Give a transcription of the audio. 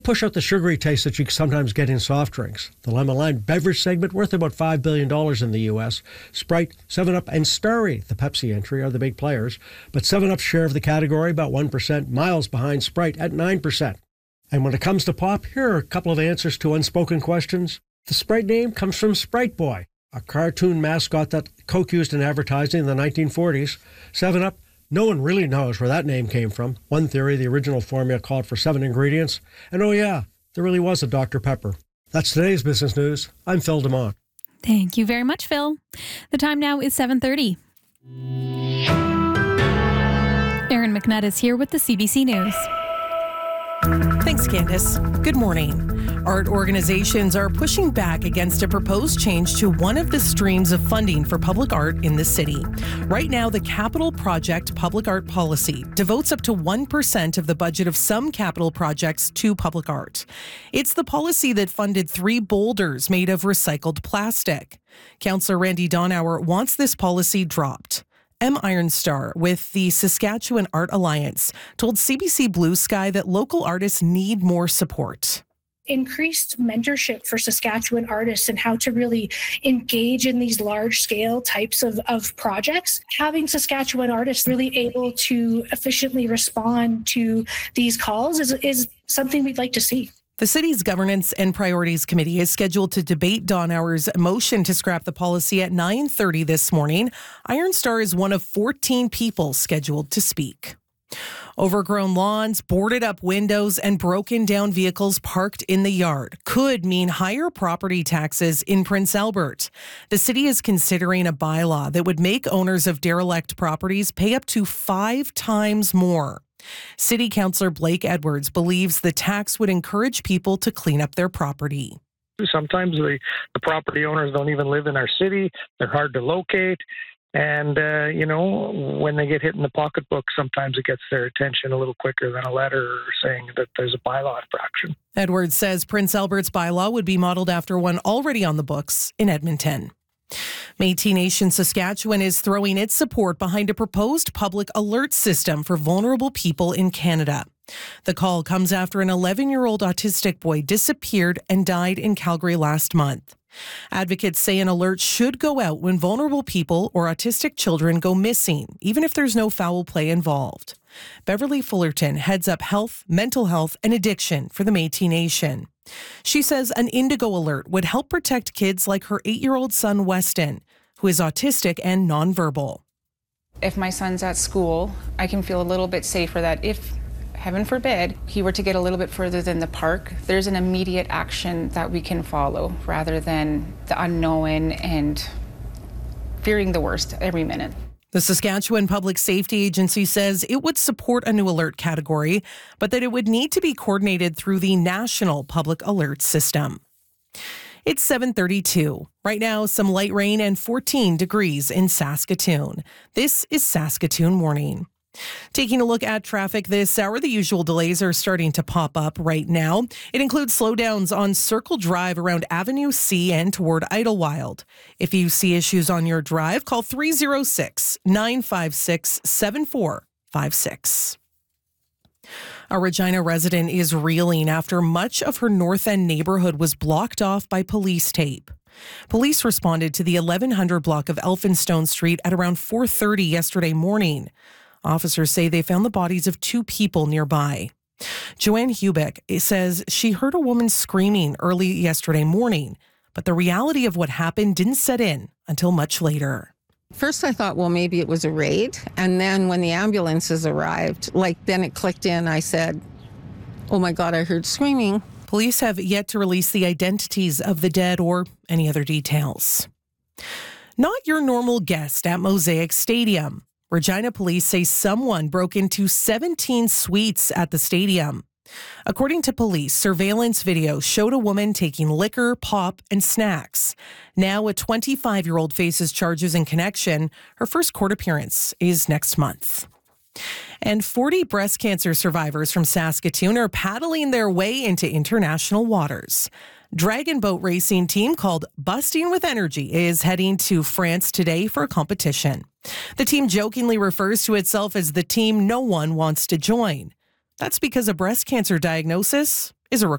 push out the sugary taste that you sometimes get in soft drinks. The lemon-lime beverage segment worth about $5 billion in the U.S. Sprite, 7-Up, and Starry, the Pepsi entry, are the big players. But 7-Up's share of the category, about 1%, miles behind Sprite at 9%. And when it comes to pop, here are a couple of answers to unspoken questions. The Sprite name comes from Sprite Boy, a cartoon mascot that Coke used in advertising in the 1940s. 7-Up, no one really knows where that name came from. One theory, the original formula called for 7 ingredients. And oh yeah, there really was a Dr. Pepper. That's today's business news. I'm Phil DeMont. Thank you very much, Phil. The time now is 7:30. Erin McNutt is here with the CBC News. Thanks, Candace. Good morning. Art organizations are pushing back against a proposed change to one of the streams of funding for public art in the city. Right now, the Capital Project Public Art Policy devotes up to 1% of the budget of some capital projects to public art. It's the policy that funded 3 boulders made of recycled plastic. Councillor Randy Donauer wants this policy dropped. M. Ironstar with the Saskatchewan Art Alliance told CBC Blue Sky that local artists need more support. Increased mentorship for Saskatchewan artists and how to really engage in these large-scale types of projects. Having Saskatchewan artists really able to efficiently respond to these calls is something we'd like to see. The city's Governance and Priorities Committee is scheduled to debate Donauer's motion to scrap the policy at 9:30 this morning. Ironstar is one of 14 people scheduled to speak. Overgrown lawns, boarded up windows, and broken down vehicles parked in the yard could mean higher property taxes in Prince Albert. The city is considering a bylaw that would make owners of derelict properties pay up to 5 times more. City Councillor Blake Edwards believes the tax would encourage people to clean up their property. Sometimes the property owners don't even live in our city. They're hard to locate. And, when they get hit in the pocketbook, sometimes it gets their attention a little quicker than a letter saying that there's a bylaw infraction. Edwards says Prince Albert's bylaw would be modeled after one already on the books in Edmonton. Métis Nation Saskatchewan is throwing its support behind a proposed public alert system for vulnerable people in Canada. The call comes after an 11-year-old autistic boy disappeared and died in Calgary last month. Advocates say an alert should go out when vulnerable people or autistic children go missing, even if there's no foul play involved. Beverly Fullerton heads up health, mental health, and addiction for the Métis Nation. She says an Indigo alert would help protect kids like her 8-year-old son, Weston, who is autistic and nonverbal. If my son's at school, I can feel a little bit safer that if, heaven forbid, he were to get a little bit further than the park, there's an immediate action that we can follow rather than the unknown and fearing the worst every minute. The Saskatchewan Public Safety Agency says it would support a new alert category, but that it would need to be coordinated through the National Public Alert System. It's 7:32. Right now, some light rain and 14 degrees in Saskatoon. This is Saskatoon Morning. Taking a look at traffic this hour, the usual delays are starting to pop up right now. It includes slowdowns on Circle Drive around Avenue C and toward Idlewild. If you see issues on your drive, call 306-956-7456. A Regina resident is reeling after much of her North End neighborhood was blocked off by police tape. Police responded to the 1100 block of Elphinstone Street at around 4:30 yesterday morning. Officers say they found the bodies of 2 people nearby. Joanne Hubick says she heard a woman screaming early yesterday morning, but the reality of what happened didn't set in until much later. First I thought, well, maybe it was a raid. And then when the ambulances arrived, then it clicked in. I said, oh my God, I heard screaming. Police have yet to release the identities of the dead or any other details. Not your normal guest at Mosaic Stadium. Regina police say someone broke into 17 suites at the stadium. According to police, surveillance video showed a woman taking liquor, pop, and snacks. Now a 25-year-old faces charges in connection. Her first court appearance is next month. And 40 breast cancer survivors from Saskatoon are paddling their way into international waters. Dragon boat racing team called Busting with Energy is heading to France today for a competition. The team jokingly refers to itself as the team no one wants to join. That's because a breast cancer diagnosis is a requirement.